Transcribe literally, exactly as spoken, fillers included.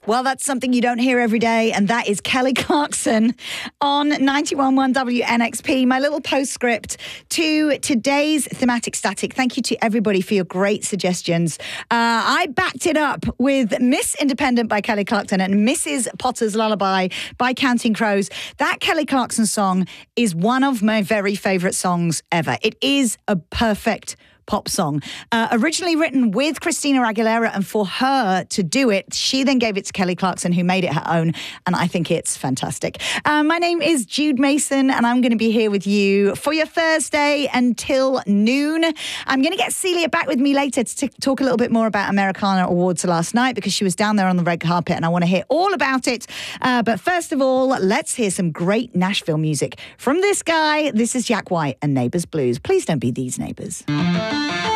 Well, that's something you don't hear every day, and that is Kelly Clarkson on ninety-one point one W N X P. My little postscript to today's Thematic Static. Thank you to everybody for your great suggestions. Uh, I backed it up with Miss Independent by Kelly Clarkson and Missus Potter's Lullaby by Counting Crows. That Kelly Clarkson song is one of my very favourite songs ever. It is a perfect pop song. Uh, originally written with Christina Aguilera, and for her to do it, she then gave it to Kelly Clarkson, who made it her own, and I think it's fantastic. Uh, my name is Jude Mason, and I'm going to be here with you for your Thursday until noon. I'm going to get Celia back with me later to t- talk a little bit more about Americana Awards last night, because she was down there on the red carpet, and I want to hear all about it. Uh, but first of all, let's hear some great Nashville music from this guy. This is Jack White and Neighbors Blues. Please don't be these neighbors.